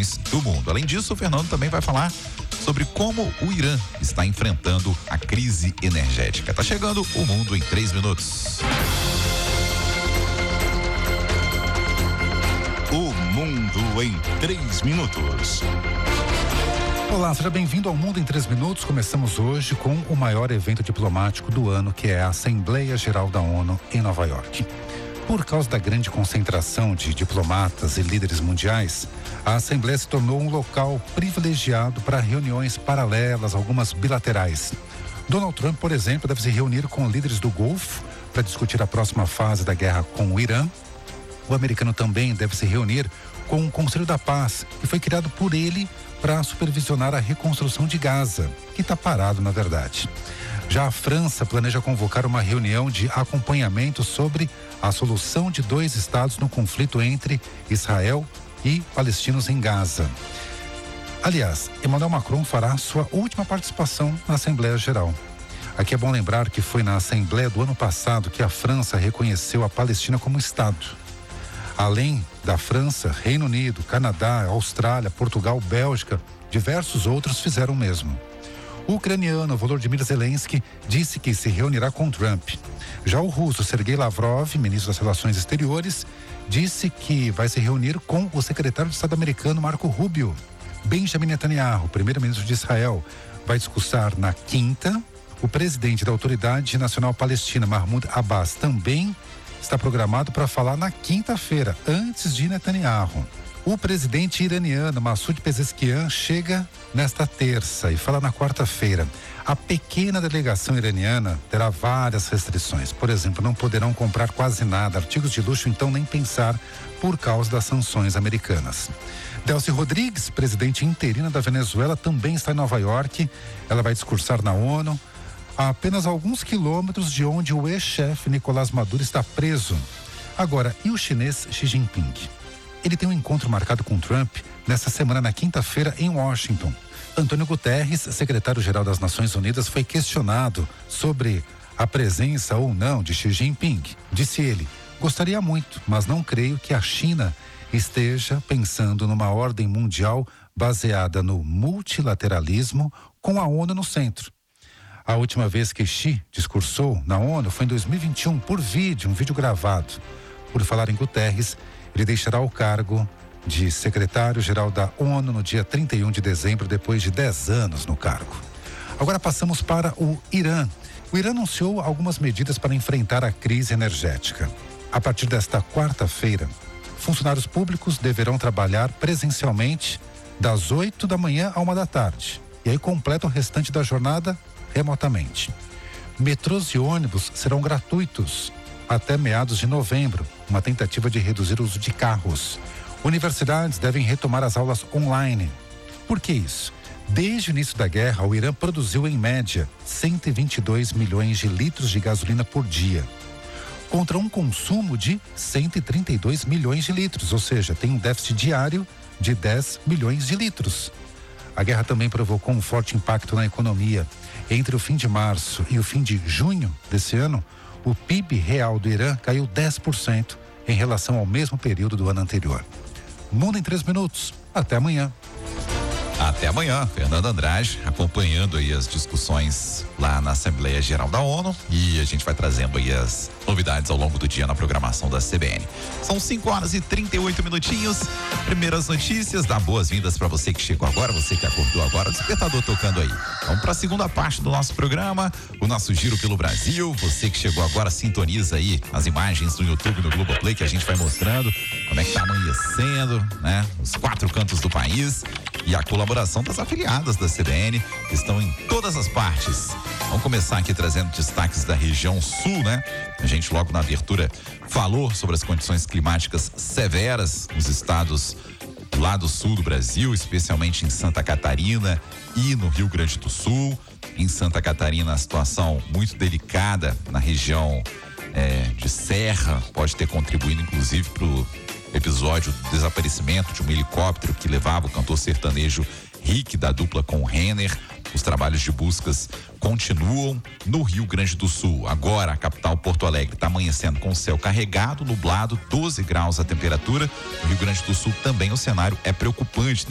regiões do mundo. Além disso, o Fernando também vai falar sobre como o Irã está enfrentando a crise energética. Tá chegando o Mundo em 3 minutos. O Mundo em 3 minutos. Olá, seja bem-vindo ao Mundo em 3 minutos. Começamos hoje com o maior evento diplomático do ano, que é a Assembleia Geral da ONU em Nova York. Por causa da grande concentração de diplomatas e líderes mundiais, a Assembleia se tornou um local privilegiado para reuniões paralelas, algumas bilaterais. Donald Trump, por exemplo, deve se reunir com líderes do Golfo para discutir a próxima fase da guerra com o Irã. O americano também deve se reunir com o Conselho da Paz, que foi criado por ele para supervisionar a reconstrução de Gaza, que está parado, na verdade. Já a França planeja convocar uma reunião de acompanhamento sobre a solução de 2 estados no conflito entre Israel e palestinos em Gaza. Aliás, Emmanuel Macron fará sua última participação na Assembleia Geral. Aqui é bom lembrar que foi na Assembleia do ano passado que a França reconheceu a Palestina como Estado. Além da França, Reino Unido, Canadá, Austrália, Portugal, Bélgica, diversos outros fizeram o mesmo. O ucraniano Volodymyr Zelensky disse que se reunirá com Trump. Já o russo Sergei Lavrov, ministro das Relações Exteriores, disse que vai se reunir com o secretário de Estado americano Marco Rubio. Benjamin Netanyahu, primeiro-ministro de Israel, vai discursar na quinta. O presidente da Autoridade Nacional Palestina, Mahmoud Abbas, também está programado para falar na quinta-feira, antes de Netanyahu. O presidente iraniano Massoud Pezeshkian chega nesta terça e fala na quarta-feira. A pequena delegação iraniana terá várias restrições. Por exemplo, não poderão comprar quase nada, artigos de luxo então nem pensar, por causa das sanções americanas. Delcy Rodrigues, presidente interina da Venezuela, também está em Nova York. Ela vai discursar na ONU, a apenas alguns quilômetros de onde o ex-chefe Nicolás Maduro está preso. Agora, e o chinês Xi Jinping? Ele tem um encontro marcado com Trump nessa semana, na quinta-feira, em Washington. Antônio Guterres, secretário-geral das Nações Unidas, foi questionado sobre a presença ou não de Xi Jinping. Disse ele: gostaria muito, mas não creio que a China esteja pensando numa ordem mundial baseada no multilateralismo, com a ONU no centro. A última vez que Xi discursou na ONU foi em 2021, por vídeo, um vídeo gravado. Por falar em Guterres, ele deixará o cargo de secretário-geral da ONU no dia 31 de dezembro, depois de 10 anos no cargo. Agora passamos para o Irã. O Irã anunciou algumas medidas para enfrentar a crise energética. A partir desta quarta-feira, funcionários públicos deverão trabalhar presencialmente das 8 da manhã à 1 da tarde. E aí completa o restante da jornada remotamente. Metrôs e ônibus serão gratuitos até meados de novembro, uma tentativa de reduzir o uso de carros. Universidades devem retomar as aulas online. Por que isso? Desde o início da guerra, o Irã produziu em média 122 milhões de litros de gasolina por dia, contra um consumo de 132 milhões de litros, ou seja, tem um déficit diário de 10 milhões de litros. A guerra também provocou um forte impacto na economia. Entre o fim de março e o fim de junho desse ano, o PIB real do Irã caiu 10% em relação ao mesmo período do ano anterior. Mundo em 3 minutos. Até amanhã. Até amanhã, Fernando Andrade, acompanhando aí as discussões lá na Assembleia Geral da ONU, e a gente vai trazendo aí as novidades ao longo do dia na programação da CBN. São 5 horas e 38 minutinhos. Primeiras notícias, dá boas-vindas para você que chegou agora, você que acordou agora, o despertador tocando aí. Vamos para a segunda parte do nosso programa, o nosso giro pelo Brasil. Você que chegou agora, sintoniza aí as imagens no YouTube, no Globoplay, que a gente vai mostrando como é que tá amanhecendo, né? Os 4 cantos do país. E a colaboração das afiliadas da CBN, que estão em todas as partes. Vamos começar aqui trazendo destaques da região sul, né? A gente logo na abertura falou sobre as condições climáticas severas nos estados lá do sul do Brasil, especialmente em Santa Catarina e no Rio Grande do Sul. Em Santa Catarina, a situação muito delicada na região de Serra, pode ter contribuído inclusive para o episódio do desaparecimento de um helicóptero que levava o cantor sertanejo Rick, da dupla com o Renner. Os trabalhos de buscas continuam no Rio Grande do Sul. Agora, a capital Porto Alegre está amanhecendo com o céu carregado, nublado, 12 graus a temperatura. No Rio Grande do Sul também o cenário é preocupante